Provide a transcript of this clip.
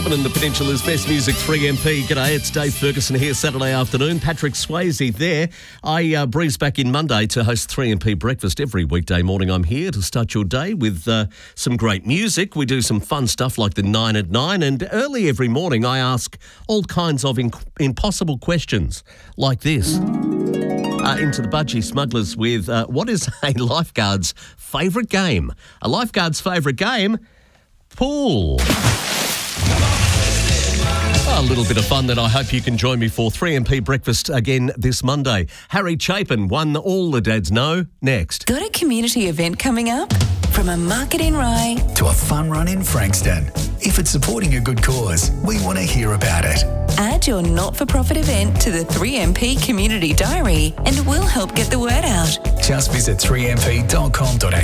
in the Peninsula's best music, 3MP. G'day, it's Dave Ferguson here, Saturday afternoon. Patrick Swayze there. I breeze back in Monday to host 3MP Breakfast. Every weekday morning I'm here to start your day with some great music. We do some fun stuff like the 9 at 9, and early every morning I ask all kinds of impossible questions like this. Into the Budgie Smugglers with what is a lifeguard's favourite game? A lifeguard's favourite game? Pool. A little bit of fun that I hope you can join me for. 3MP Breakfast again this Monday. Harry Chapin won All the Dads Know. Next. Got a community event coming up? From a market in Rye to a fun run in Frankston. If it's supporting a good cause, we want to hear about it. Add your not-for-profit event to the 3MP Community Diary and we'll help get the word out. Just visit 3mp.com.au